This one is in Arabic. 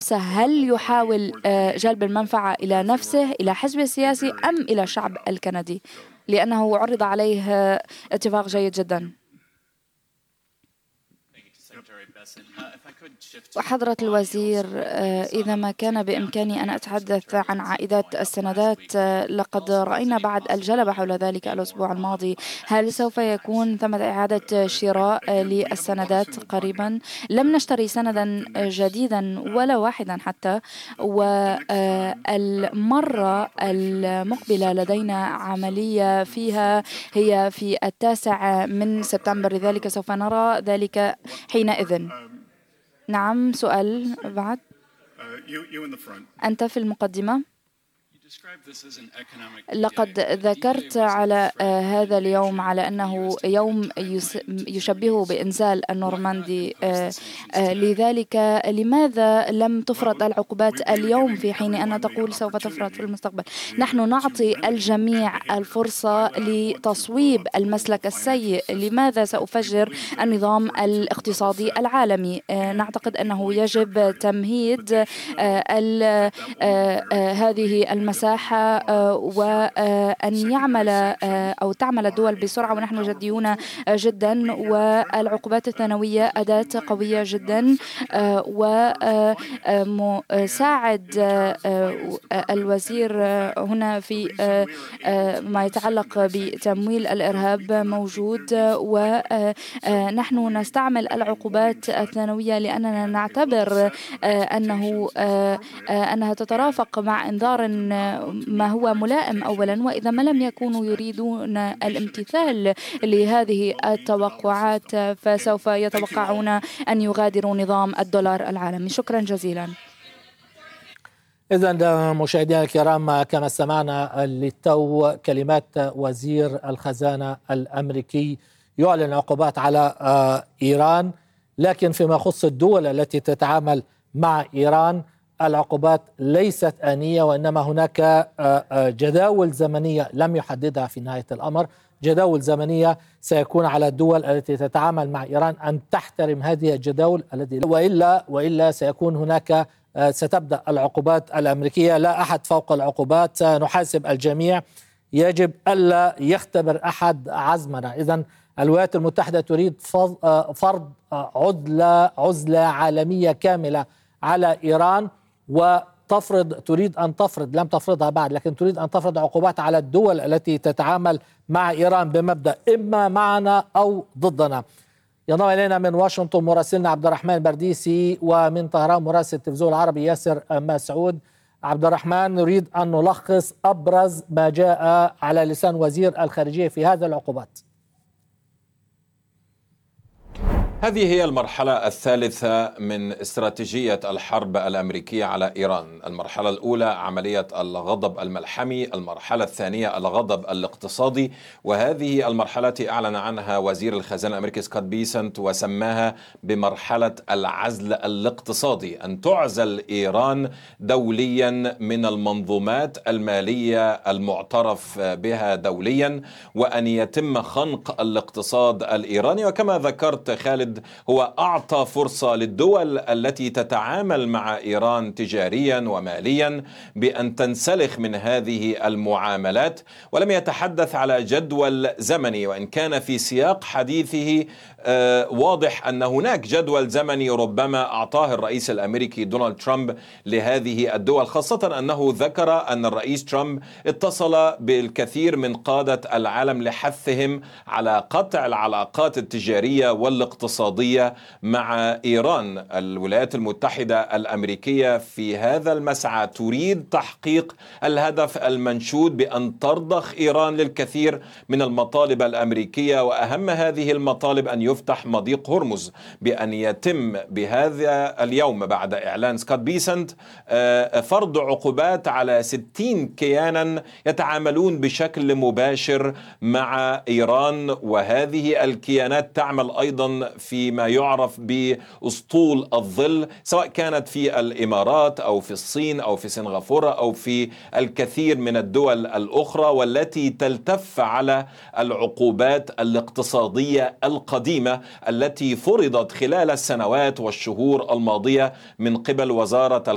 الخاصة، هل يحاول جلب المنفعة إلى نفسه، إلى حزبه السياسي، أم إلى الشعب الكندي؟ لأنه عرض عليه اتفاق جيد جدا. وحضرة الوزير، إذا ما كان بإمكاني أن أتحدث عن عائدات السندات، لقد رأينا بعد الجلبة حول ذلك الأسبوع الماضي. هل سوف يكون ثمة إعادة شراء للسندات قريبا؟ لم نشتري سندا جديدا ولا واحدا حتى، والمرة المقبلة لدينا عملية فيها هي في 9 من سبتمبر، لذلك سوف نرى ذلك حينئذ. نعم، سؤال بعد. أنت في المقدمة. لقد ذكرت على هذا اليوم على أنه يوم يشبهه بإنزال النورماندي، لذلك لماذا لم تفرض العقوبات اليوم في حين أن تقول سوف تفرض في المستقبل؟ نحن نعطي الجميع الفرصة لتصويب المسلك السيء. لماذا سأفجر النظام الاقتصادي العالمي؟ نعتقد أنه يجب تمهيد هذه المساحة، وأن يعمل أو تعمل الدول بسرعة، ونحن جديون جدا. والعقوبات الثانوية أداة قوية جدا، ومساعد الوزير هنا في ما يتعلق بتمويل الإرهاب موجود، ونحن نستعمل العقوبات الثانوية لأننا نعتبر أنها تترافق مع إنذار ما هو ملائم أولا، وإذا ما لم يكونوا يريدون الامتثال لهذه التوقعات فسوف يتوقعون أن يغادروا نظام الدولار العالمي. شكرا جزيلا. إذن مشاهدينا الكرام، كما سمعنا للتو كلمات وزير الخزانة الأمريكي يعلن عقوبات على إيران، لكن فيما يخص الدول التي تتعامل مع إيران العقوبات ليست آنية، وإنما هناك جداول زمنية لم يحددها في نهاية الأمر، جداول زمنية سيكون على الدول التي تتعامل مع إيران أن تحترم هذه الجداول، التي وإلا سيكون هناك ستبدأ العقوبات الأمريكية. لا أحد فوق العقوبات، سنحاسب الجميع، يجب ألا يختبر أحد عزمنا. إذن الولايات المتحدة تريد فرض عزلة عالمية كاملة على إيران، تريد أن تفرض، لم تفرضها بعد، لكن تريد أن تفرض عقوبات على الدول التي تتعامل مع إيران بمبدأ إما معنا أو ضدنا. ينضم إلينا من واشنطن مراسلنا عبد الرحمن برديسي، ومن طهران مراسل التلفزيون العربي ياسر مسعود. عبد الرحمن، نريد أن نلخص أبرز ما جاء على لسان وزير الخارجية في هذه العقوبات. هذه هي المرحلة الثالثة من استراتيجية الحرب الأمريكية على إيران. المرحلة الأولى عملية الغضب الملحمي، المرحلة الثانية الغضب الاقتصادي، وهذه المرحلة أعلن عنها وزير الخزانة الأمريكي سكوت بيسنت وسماها بمرحلة العزل الاقتصادي، أن تعزل إيران دوليا من المنظومات المالية المعترف بها دوليا، وأن يتم خنق الاقتصاد الإيراني. وكما ذكرت خالد، هو أعطى فرصة للدول التي تتعامل مع إيران تجاريا وماليا بأن تنسلخ من هذه المعاملات، ولم يتحدث على جدول زمني، وإن كان في سياق حديثه واضح أن هناك جدول زمني ربما أعطاه الرئيس الأمريكي دونالد ترامب لهذه الدول، خاصة أنه ذكر أن الرئيس ترامب اتصل بالكثير من قادة العالم لحثهم على قطع العلاقات التجارية والاقتصادية مع إيران. الولايات المتحدة الأمريكية في هذا المسعى تريد تحقيق الهدف المنشود بأن ترضخ إيران للكثير من المطالب الأمريكية، وأهم هذه المطالب أن يفتح مضيق هرمز، بأن يتم بهذا اليوم بعد إعلان سكوت بيسنت فرض عقوبات على 60 كيانا يتعاملون بشكل مباشر مع إيران، وهذه الكيانات تعمل أيضا فيما يعرف بأسطول الظل، سواء كانت في الإمارات أو في الصين أو في سنغافورة أو في الكثير من الدول الأخرى، والتي تلتف على العقوبات الاقتصادية القديمة التي فرضت خلال السنوات والشهور الماضية من قبل وزارة